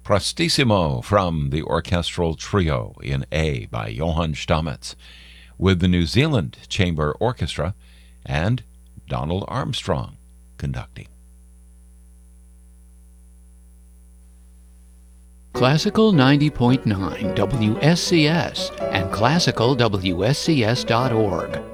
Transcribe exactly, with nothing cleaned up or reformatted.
Prestissimo from the orchestral trio in A by Johann Stamitz, with the New Zealand Chamber Orchestra and Donald Armstrong conducting. Classical ninety point nine W S C S and classical W S C S dot org.